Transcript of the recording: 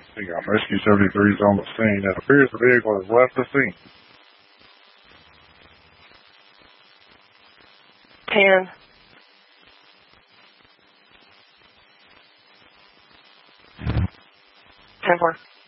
We got Rescue 73s on the scene. It appears the vehicle has left the scene. 10. 10-4.